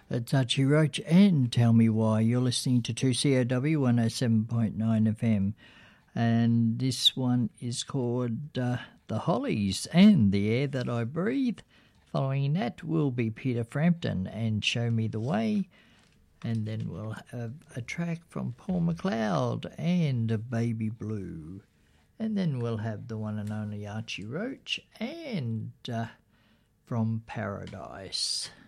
It's Archie Roach, and Tell Me Why. You're listening to 2COW 107.9 FM, and this one is called The Hollies and The Air That I Breathe. Following that will be Peter Frampton and Show Me the Way, and then we'll have a track from Paul McLeod and Baby Blue, and then we'll have the one and only Archie Roach and From Paradise.